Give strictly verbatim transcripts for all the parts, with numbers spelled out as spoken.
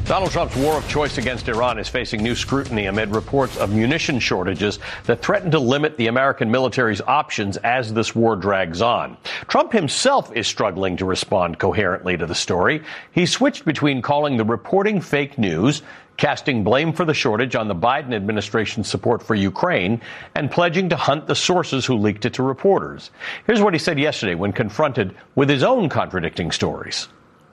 Donald Trump's war of choice against Iran is facing new scrutiny amid reports of munition shortages that threaten to limit the American military's options as this war drags on. Trump himself is struggling to respond coherently to the story. He switched between calling the reporting fake news, casting blame for the shortage on the Biden administration's support for Ukraine, and pledging to hunt the sources who leaked it to reporters. Here's what he said yesterday when confronted with his own contradicting stories.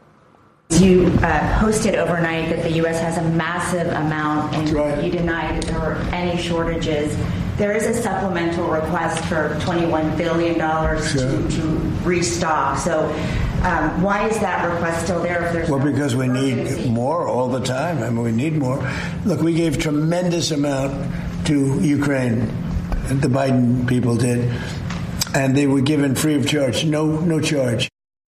You uh, posted overnight that the U S has a massive amount, and right. You denied that there were any shortages. There is a supplemental request for twenty-one billion dollars sure. to, to restock. So um, why is that request still there if there's Well, no because we need more all the time. I mean, we need more. Look, we gave tremendous amount to Ukraine. The Biden people did. And they were given free of charge. No, no charge.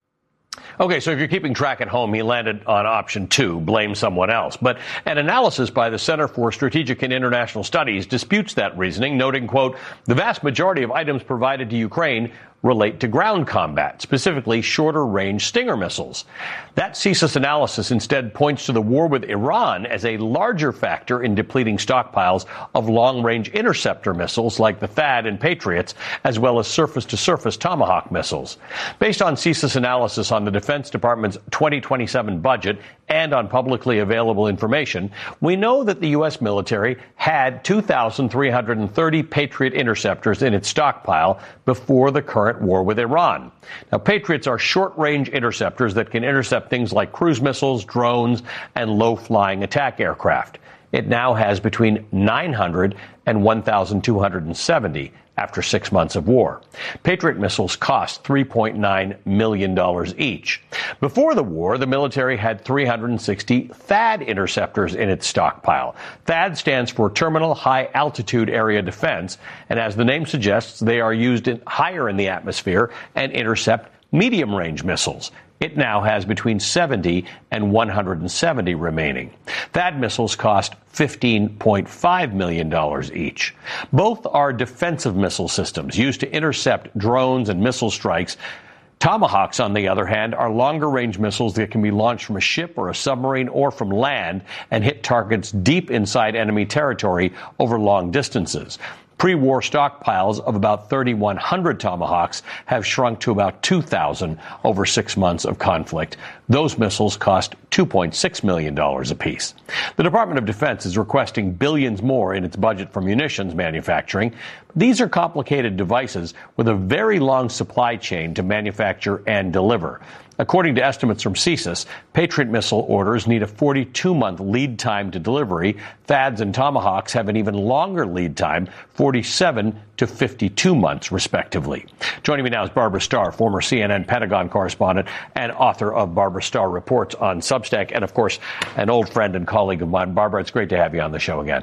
Okay, so if you're keeping track at home, he landed on option two, blame someone else. But an analysis by the Center for Strategic and International Studies disputes that reasoning, noting, quote, the vast majority of items provided to Ukraine relate to ground combat, specifically shorter-range Stinger missiles. That CSIS analysis instead points to the war with Iran as a larger factor in depleting stockpiles of long-range interceptor missiles like the THAAD and Patriots, as well as surface-to-surface Tomahawk missiles. Based on CSIS analysis on the Defense Department's twenty twenty-seven budget and on publicly available information, we know that the U S military had two thousand three hundred thirty Patriot interceptors in its stockpile before the current war with Iran. Now, Patriots are short-range interceptors that can intercept things like cruise missiles, drones, and low-flying attack aircraft. It now has between nine hundred and one thousand two hundred seventy after six months of war. Patriot missiles cost three point nine million dollars each. Before the war, the military had three hundred sixty THAAD interceptors in its stockpile. THAAD stands for Terminal High Altitude Area Defense, and as the name suggests, they are used in, higher in the atmosphere and intercept medium-range missiles. It now has between seventy and one hundred seventy remaining. THAAD missiles cost fifteen point five million dollars each. Both are defensive missile systems used to intercept drones and missile strikes. Tomahawks, on the other hand, are longer-range missiles that can be launched from a ship or a submarine or from land and hit targets deep inside enemy territory over long distances. Pre-war stockpiles of about thirty-one hundred Tomahawks have shrunk to about two thousand over six months of conflict. Those missiles cost two point six million dollars apiece. The Department of Defense is requesting billions more in its budget for munitions manufacturing. These are complicated devices with a very long supply chain to manufacture and deliver. According to estimates from CSIS, Patriot missile orders need a forty-two month lead time to delivery. THAADs and Tomahawks have an even longer lead time, forty-seven to fifty-two months, respectively. Joining me now is Barbara Starr, former C N N Pentagon correspondent and author of Barbara Starr Reports on Substack, and, of course, an old friend and colleague of mine. Barbara, it's great to have you on the show again.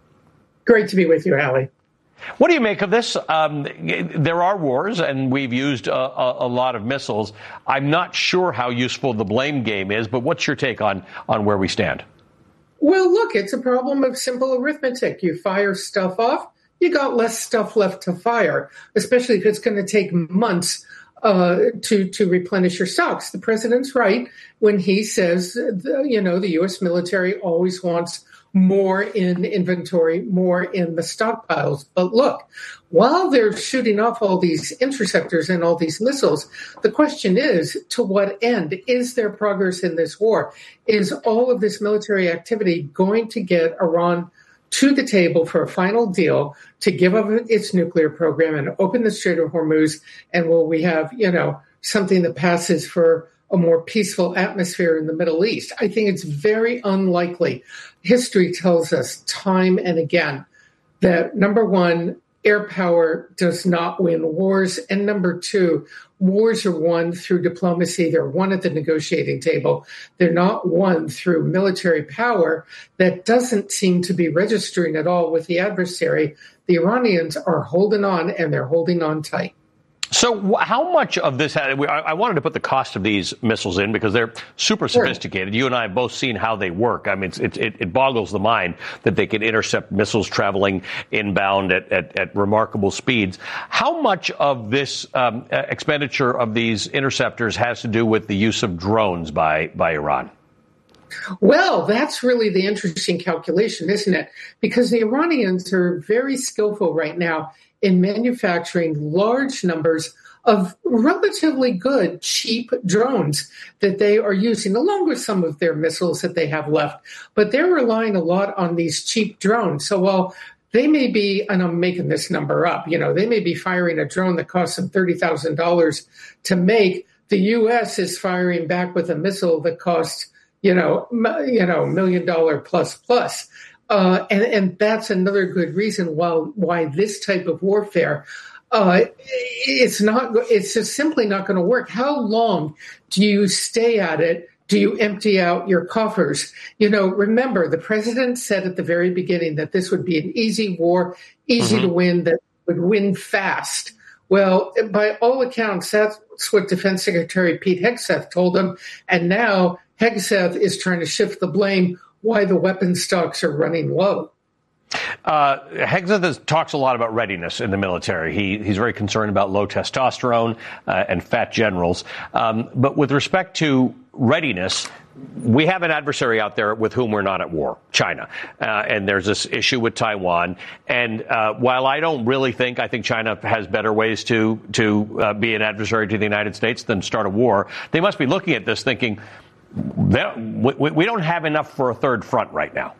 Great to be with you, Hallie. What do you make of this? Um, there are wars, and we've used a, a, a lot of missiles. I'm not sure how useful the blame game is, but what's your take on, on where we stand? Well, look, it's a problem of simple arithmetic. You fire stuff off, you got less stuff left to fire, especially if it's going to take months uh, to, to replenish your stocks. The president's right when he says, the, you know, the U S military always wants more in inventory, more in the stockpiles. But look, while they're shooting off all these interceptors and all these missiles, the question is, to what end? Is there progress in this war? Is all of this military activity going to get Iran to the table for a final deal to give up its nuclear program and open the Strait of Hormuz? And will we have, you know, something that passes for a more peaceful atmosphere in the Middle East? I think it's very unlikely. History tells us time and again that, number one, air power does not win wars. And number two, wars are won through diplomacy. They're won at the negotiating table. They're not won through military power that doesn't seem to be registering at all with the adversary. The Iranians are holding on, and they're holding on tight. So how much of this had, I wanted to put the cost of these missiles in because they're super sophisticated. Sure. You and I have both seen how they work. I mean, it's, it, it boggles the mind that they can intercept missiles traveling inbound at, at, at remarkable speeds. How much of this um, expenditure of these interceptors has to do with the use of drones by, by Iran? Well, that's really the interesting calculation, isn't it? Because the Iranians are very skillful right now in manufacturing large numbers of relatively good, cheap drones that they are using, along with some of their missiles that they have left. But they're relying a lot on these cheap drones. So while they may be, and I'm making this number up, you know, they may be firing a drone that costs them thirty thousand dollars to make, the U S is firing back with a missile that costs, you know, m- you know, million dollar plus plus. Uh, and, and that's another good reason why, why this type of warfare Uh, it's not, it's just simply not going to work. How long do you stay at it? Do you empty out your coffers? You know, remember, the president said at the very beginning that this would be an easy war, easy mm-hmm. to win, that would win fast. Well, by all accounts, that's what Defense Secretary Pete Hegseth told him. And now Hegseth is trying to shift the blame why the weapon stocks are running low. Uh, Hegseth talks a lot about readiness in the military. He, he's very concerned about low testosterone uh, and fat generals. Um, but with respect to readiness, we have an adversary out there with whom we're not at war, China. Uh, and there's this issue with Taiwan. And uh, while I don't really think, I think China has better ways to, to uh, be an adversary to the United States than start a war, they must be looking at this thinking, we, we don't have enough for a third front right now.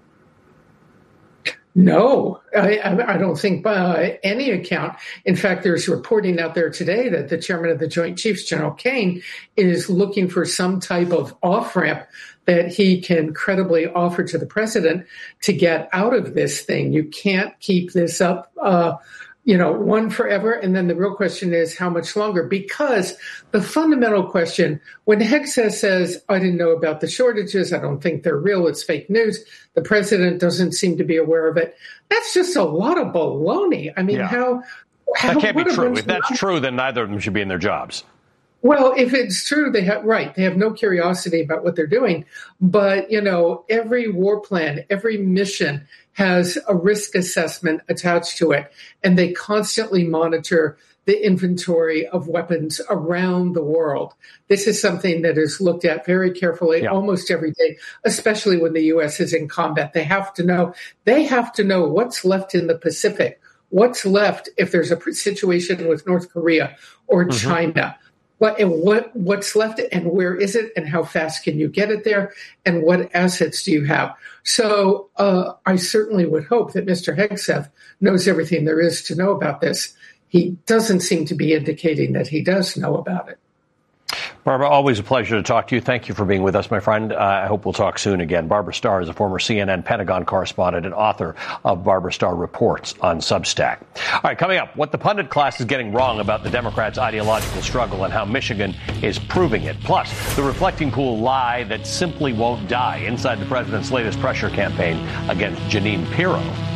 No, I, I don't think by any account. In fact, there's reporting out there today that the chairman of the Joint Chiefs, General Kane, is looking for some type of off-ramp that he can credibly offer to the president to get out of this thing. You can't keep this up, uh, you know, one forever. And then the real question is how much longer? Because the fundamental question, when Hegseth says, I didn't know about the shortages, I don't think they're real, it's fake news, the president doesn't seem to be aware of it, that's just a lot of baloney. I mean, yeah. how, how... That can't be true. If that's true, then neither of them should be in their jobs. Well, if it's true, they have, right, they have no curiosity about what they're doing. But, you know, every war plan, every mission has a risk assessment attached to it, and they constantly monitor the inventory of weapons around the world. This is something that is looked at very carefully yeah. almost every day, especially when the U S is in combat. They have to know, they have to know what's left in the Pacific, what's left if there's a situation with North Korea or mm-hmm. China. What and what what's left and where is it and how fast can you get it there and what assets do you have? So uh, I certainly would hope that Mister Hegseth knows everything there is to know about this. He doesn't seem to be indicating that he does know about it. Barbara, always a pleasure to talk to you. Thank you for being with us, my friend. Uh, I hope we'll talk soon again. Barbara Starr is a former C N N Pentagon correspondent and author of Barbara Starr Reports on Substack. All right, coming up, what the pundit class is getting wrong about the Democrats' ideological struggle and how Michigan is proving it. Plus, the reflecting pool lie that simply won't die inside the president's latest pressure campaign against Jeanine Pirro.